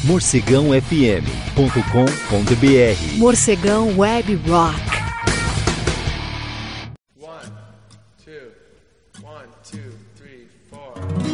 morcegãofm.com.br. Morcegão Web Rock. 1, 2, 1, 2, 3, 4.